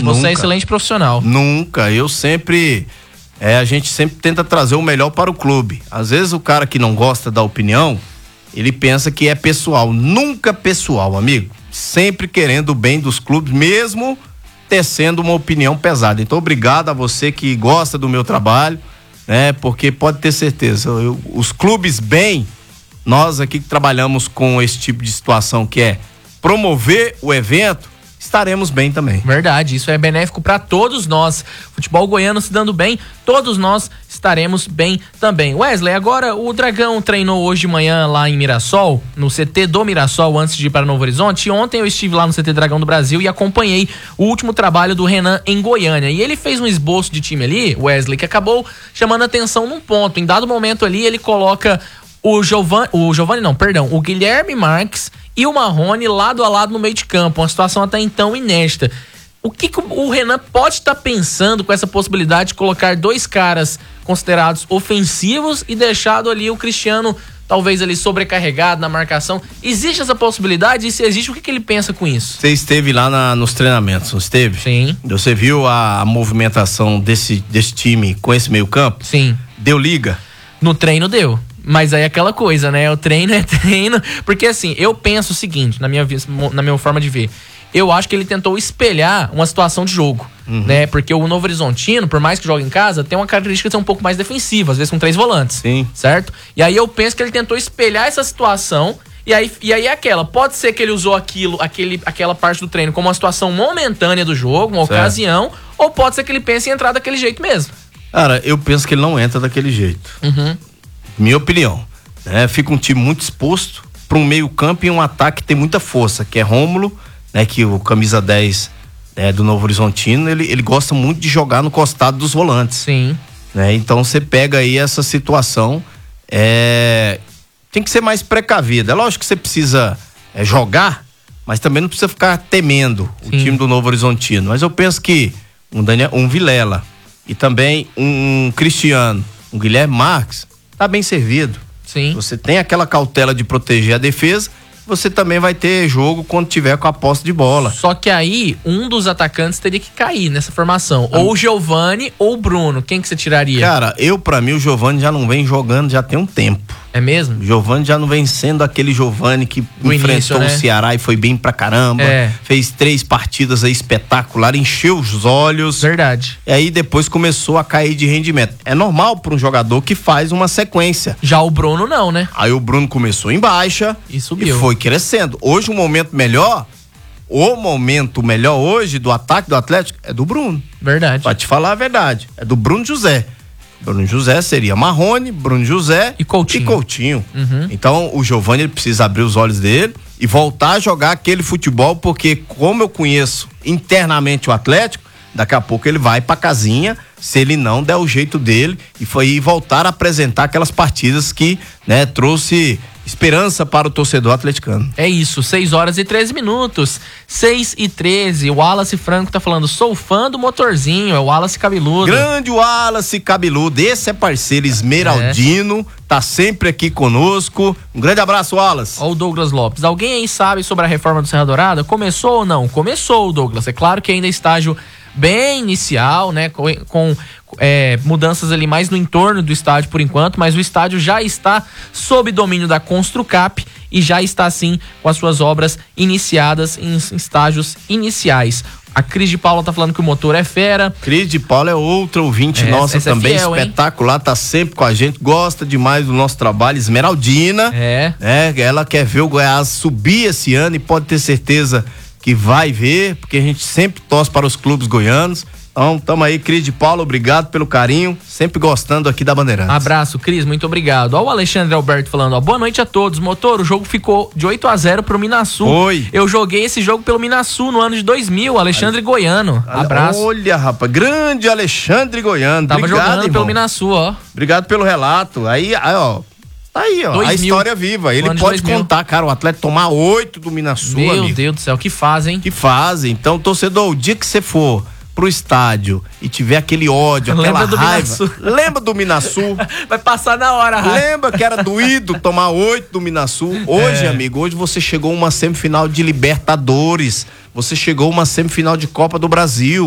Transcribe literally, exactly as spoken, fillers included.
Você nunca, é excelente profissional. Nunca, eu sempre, é, a gente sempre tenta trazer o melhor para o clube. Às vezes o cara que não gosta da opinião, ele pensa que é pessoal, nunca pessoal, amigo. Sempre querendo o bem dos clubes, mesmo tecendo uma opinião pesada. Então, obrigado a você que gosta do meu trabalho, né? Porque pode ter certeza, eu, os clubes bem, nós aqui que trabalhamos com esse tipo de situação que é promover o evento, estaremos bem também. Verdade, isso é benéfico para todos nós. Futebol goiano se dando bem, todos nós estaremos bem também. Wesley, agora o Dragão treinou hoje de manhã lá em Mirassol, no C T do Mirassol, antes de ir para Novo Horizonte. E ontem eu estive lá no C T Dragão do Brasil e acompanhei o último trabalho do Renan em Goiânia. E ele fez um esboço de time ali, Wesley, que acabou chamando atenção num ponto. Em dado momento ali, ele coloca o Giovanni, o Giovanni não, perdão, o Guilherme Marques e o Marrone lado a lado no meio de campo, uma situação até então inédita. O que, que o Renan pode estar pensando com essa possibilidade de colocar dois caras considerados ofensivos e deixado ali o Cristiano talvez ali sobrecarregado na marcação? Existe essa possibilidade? E se existe, o que, que ele pensa com isso? Você esteve lá na, nos treinamentos, não esteve? Sim. Você viu a, a movimentação desse, desse time com esse meio campo? Sim. Deu liga? No treino deu. Mas aí é aquela coisa, né? O treino é treino. Porque assim, eu penso o seguinte, na minha, na minha forma de ver. Eu acho que ele tentou espelhar uma situação de jogo, uhum. né? Porque o Novo Horizontino, por mais que jogue em casa, tem uma característica de ser um pouco mais defensiva, às vezes com três volantes. Sim. Certo? E aí eu penso que ele tentou espelhar essa situação. E aí, e aí é aquela, pode ser que ele usou aquilo, aquele, aquela parte do treino como uma situação momentânea do jogo, uma certo. ocasião, ou pode ser que ele pense em entrar daquele jeito mesmo. Cara, eu penso que ele não entra daquele jeito. Uhum. Minha opinião, né? Fica um time muito exposto para um meio campo e um ataque que tem muita força, que é Rômulo, né? Que o camisa dez, né, do Novo Horizontino, ele, ele gosta muito de jogar no costado dos volantes. Sim. Né? Então você pega aí essa situação, é... tem que ser mais precavida. É lógico que você precisa é, jogar, mas também não precisa ficar temendo Sim. o time do Novo Horizontino. Mas eu penso que um, Daniel, um Vilela e também um Cristiano, um Guilherme Marques, tá bem servido. Sim. Você tem aquela cautela de proteger a defesa, você também vai ter jogo quando tiver com a posse de bola. Só que aí, um dos atacantes teria que cair nessa formação. Ah. Ou o Giovani ou o Bruno. Quem que você tiraria? Cara, eu, pra mim, o Giovani já não vem jogando já tem um tempo. É mesmo? O Giovani já não vem sendo aquele Giovani que Do enfrentou início, né? o Ceará e foi bem pra caramba. É. Fez três partidas aí espetacular, encheu os olhos. Verdade. E aí depois começou a cair de rendimento. É normal para um jogador que faz uma sequência. Já o Bruno não, né? Aí o Bruno começou em baixa e subiu. E foi crescendo. Hoje o momento melhor, o momento melhor hoje do ataque do Atlético é do Bruno. Verdade. Pra te falar a verdade, é do Bruno José. Bruno José seria Marrone, Bruno José e Coutinho. E Coutinho. Uhum. Então o Giovani ele precisa abrir os olhos dele e voltar a jogar aquele futebol, porque como eu conheço internamente o Atlético, daqui a pouco ele vai pra casinha se ele não der o jeito dele e foi voltar a apresentar aquelas partidas que, né, trouxe esperança para o torcedor atleticano. É isso, seis horas e treze minutos, seis e treze, o Wallace Franco tá falando, sou fã do motorzinho, é o Wallace Cabeludo. Grande Wallace Cabeludo, esse é parceiro esmeraldino, é. Tá sempre aqui conosco, um grande abraço, Wallace. Ó o Douglas Lopes, alguém aí sabe sobre a reforma do Serra Dourada? Começou ou não? Começou, Douglas, é claro que ainda é estágio bem inicial, né, com, com é, mudanças ali mais no entorno do estádio por enquanto, mas o estádio já está sob domínio da Construcap e já está assim com as suas obras iniciadas em, em estágios iniciais. A Cris de Paula tá falando que o motor é fera. Cris de Paula é outra ouvinte é, nossa também, é fiel, espetacular, hein? Tá sempre com a gente, gosta demais do nosso trabalho, esmeraldina. É. É, ela quer ver o Goiás subir esse ano e pode ter certeza que vai ver, porque a gente sempre torce para os clubes goianos. Então, tamo aí, Cris de Paulo, obrigado pelo carinho, sempre gostando aqui da Bandeirantes. Abraço, Cris, muito obrigado. Ó o Alexandre Alberto falando, ó, boa noite a todos. Motor, o jogo ficou de oito a zero pro Minasul. Foi. Eu joguei esse jogo pelo Minasul no ano de dois mil, Alexandre Ale... Goiano. Abraço. Olha, rapaz, grande Alexandre Goiano. Tava obrigado, jogando irmão. Pelo Minasul, ó. Obrigado pelo relato. Aí, aí ó, tá aí, ó, a história viva. Ele pode contar, cara, o Atlético tomar oito do Minasul, Meu amigo. Deus do céu, que fazem. Que fazem. Então, torcedor, o dia que você for pro estádio e tiver aquele ódio, aquela lembra do raiva, Minasul. lembra do Minasul. Vai passar na hora, raiva. Lembra que era doído tomar oito do Minasul. Hoje, é. amigo, hoje você chegou a uma semifinal de Libertadores, você chegou a uma semifinal de Copa do Brasil.